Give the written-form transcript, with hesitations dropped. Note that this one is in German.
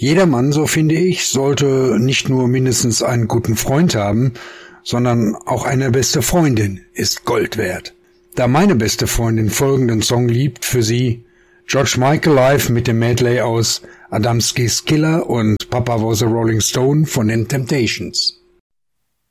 Jeder Mann, so finde ich, sollte nicht nur mindestens einen guten Freund haben, sondern auch eine beste Freundin ist Gold wert. Da meine beste Freundin folgenden Song liebt, für sie George Michael live mit dem Medley aus Adamski's Killer und Papa Was a Rolling Stone von den Temptations.